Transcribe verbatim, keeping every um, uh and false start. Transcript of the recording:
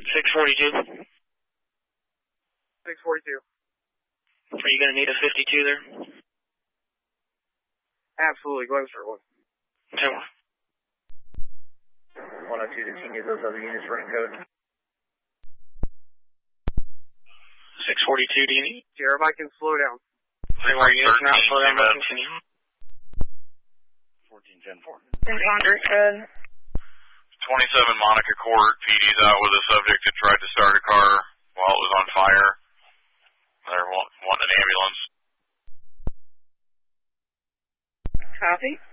six forty-two. six forty-two. Are you going to need a fifty-two there? Absolutely. Go ahead and start one. ten one. one oh two to continue those other units running code. six forty-two, do you need? Yeah, everybody can slow down. Any more units not slow down, but continue. fourteen ten four. Good. twenty-seven Monica Court, P D's out with a subject that tried to start a car while it was on fire. They're wanting an ambulance. Copy.